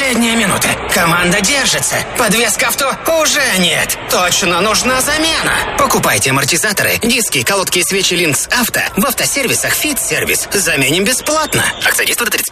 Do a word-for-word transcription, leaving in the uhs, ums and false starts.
Последняя минута. Команда держится. Подвеска авто уже нет. Точно нужна замена. Покупайте амортизаторы, диски, колодки и свечи Линкс Авто в автосервисах Fit Service. Заменим бесплатно. Акция действует до тридцать